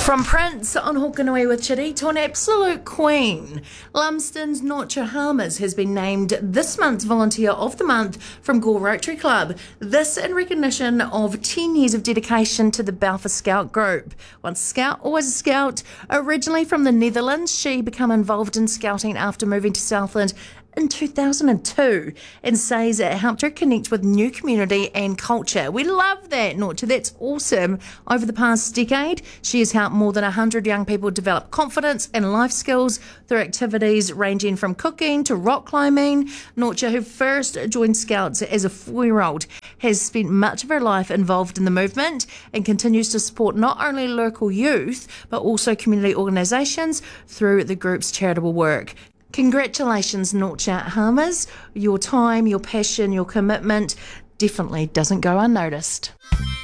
From Prince on Hokanui with Chitty to an absolute queen, Lumsden's Nortje Hamers has been named this month's Volunteer of the Month from Gore Rotary Club. This in recognition of 10 years of dedication to the Balfour Scout Group. Once a scout, always a scout. Originally from the Netherlands, she became involved in scouting after moving to Southland in 2002 and says it helped her connect with new community and culture. We love that, Nortje. That's awesome. Over the past decade, she has helped more than 100 young people develop confidence and life skills through activities ranging from cooking to rock climbing. Nortje, who first joined Scouts as a 4-year-old, has spent much of her life involved in the movement and continues to support not only local youth but also community organisations through the group's charitable work. Congratulations, Nortje Hamers. Your time, your passion, your commitment definitely doesn't go unnoticed.